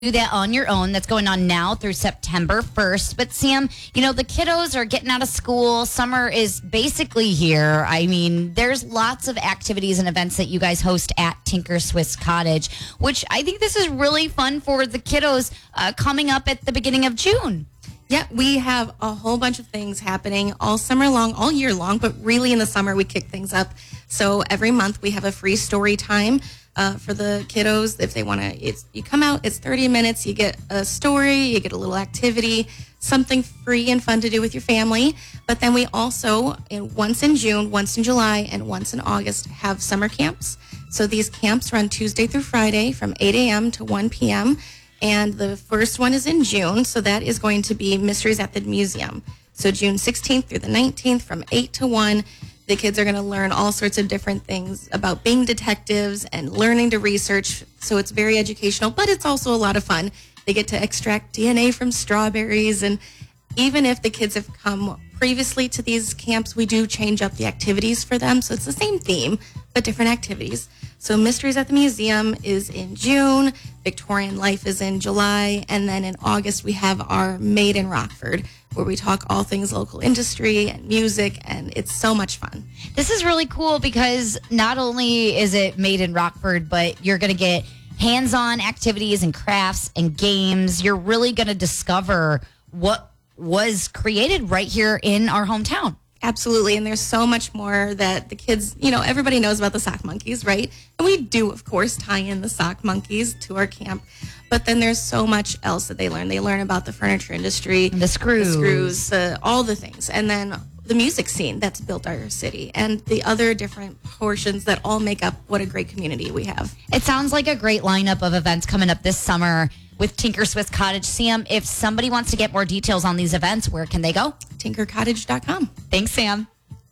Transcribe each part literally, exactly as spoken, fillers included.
do that on your own. That's going on now through September first. But Sam, you know, the kiddos are getting out of school. Summer is basically here. I mean, there's lots of activities and events that you guys host at Tinker Swiss Cottage, which I think this is really fun for the kiddos uh, coming up at the beginning of June. Yeah, we have a whole bunch of things happening all summer long, all year long, but really in the summer we kick things up. So every month we have a free story time uh, for the kiddos. If they want to, it's you come out, it's thirty minutes, you get a story, you get a little activity, something free and fun to do with your family. But then we also, in, once in June, once in July, and once in August, have summer camps. So these camps run Tuesday through Friday from eight a.m. to one p.m., and the first one is in June, so that is going to be Mysteries at the Museum. So June sixteenth through the nineteenth from eight to one, the kids are going to learn all sorts of different things about being detectives and learning to research. So it's very educational, but it's also a lot of fun. They get to extract D N A from strawberries, and even if the kids have come previously to these camps, we do change up the activities for them. So it's the same theme, but different activities. So Mysteries at the Museum is in June, Victorian Life is in July, and then in August we have our Made in Rockford, where we talk all things local industry and music, and it's so much fun. This is really cool because not only is it Made in Rockford, but you're going to get hands-on activities and crafts and games. You're really going to discover what was created right here in our hometown. Absolutely, and there's so much more that the kids, you know, everybody knows about the sock monkeys, right? And we do, of course, tie in the sock monkeys to our camp. But then there's so much else that they learn. They learn about the furniture industry, the screws, the screws, the, all the things. And then the music scene that's built our city and the other different portions that all make up what a great community we have. It sounds like a great lineup of events coming up this summer with Tinker Swiss Cottage. Sam, if somebody wants to get more details on these events, where can they go? tinker cottage dot com. Thanks, Sam.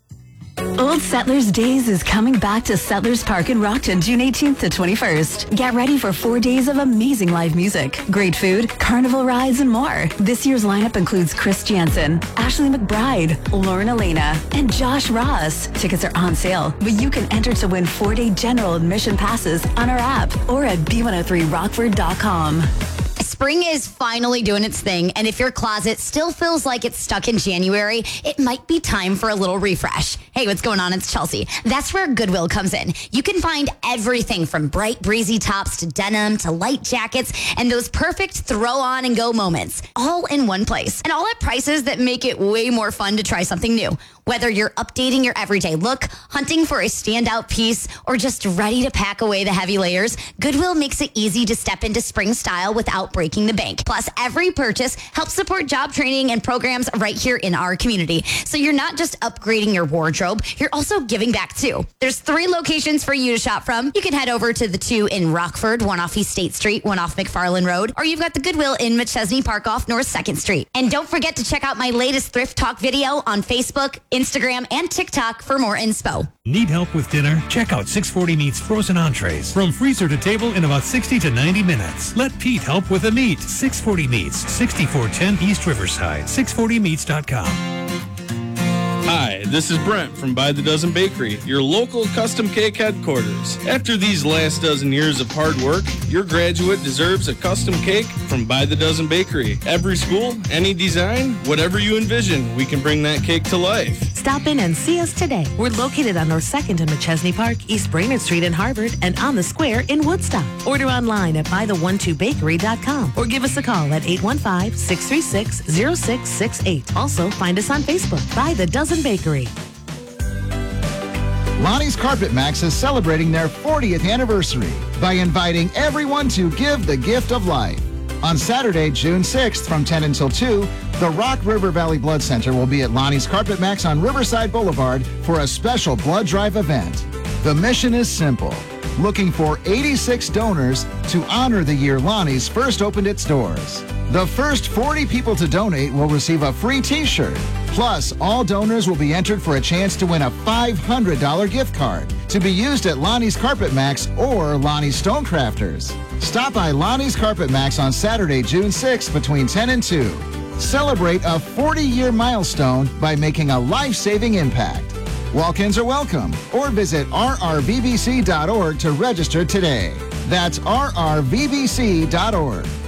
Old Settlers Days is coming back to Settlers Park in Rockton, June eighteenth to twenty-first. Get ready for four days of amazing live music, great food, carnival rides, and more. This year's lineup includes Chris Jansen, Ashley McBride, Lauren Elena, and Josh Ross. Tickets are on sale, but you can enter to win four-day general admission passes on our app or at b one oh three rockford dot com. Spring is finally doing its thing, and if your closet still feels like it's stuck in January, it might be time for a little refresh. Hey, what's going on? It's Chelsea. That's where Goodwill comes in. You can find everything from bright, breezy tops to denim to light jackets and those perfect throw-on and go moments, all in one place, and all at prices that make it way more fun to try something new. Whether you're updating your everyday look, hunting for a standout piece, or just ready to pack away the heavy layers, Goodwill makes it easy to step into spring style without breaking the bank. Plus, every purchase helps support job training and programs right here in our community. So you're not just upgrading your wardrobe, you're also giving back too. There's three locations for you to shop from. You can head over to the two in Rockford, one off East State Street, one off McFarland Road, or you've got the Goodwill in McChesney Park off North second Street. And don't forget to check out my latest Thrift Talk video on Facebook, Instagram, and TikTok for more inspo. Need help with dinner? Check out six forty Meats frozen entrees. From freezer to table in about sixty to ninety minutes. Let Pete help with the meat. six forty Meats, sixty-four ten East Riverside, six forty meats dot com. Hi, this is Brent from By the Dozen Bakery, your local custom cake headquarters. After these last dozen years of hard work, your graduate deserves a custom cake from By the Dozen Bakery. Every school, any design, whatever you envision, we can bring that cake to life. Stop in and see us today. We're located on North second in McChesney Park, East Brainerd Street in Harvard, and on the square in Woodstock. Order online at by the one two bakery dot com or give us a call at eight one five, six three six, zero six six eight. Also, find us on Facebook, By the Dozen Bakery. Lonnie's Carpet Max is celebrating their fortieth anniversary by inviting everyone to give the gift of life. On Saturday, June sixth from ten until two, the Rock River Valley Blood Center will be at Lonnie's Carpet Max on Riverside Boulevard for a special blood drive event. The mission is simple, looking for eighty-six donors to honor the year Lonnie's first opened its doors. The first forty people to donate will receive a free t-shirt. Plus, all donors will be entered for a chance to win a five hundred dollars gift card to be used at Lonnie's Carpet Max or Lonnie's Stonecrafters. Stop by Lonnie's Carpet Max on Saturday, June sixth between ten and two. Celebrate a forty-year milestone by making a life-saving impact. Walk-ins are welcome, or visit r r v b c dot org to register today. That's r r v b c dot org.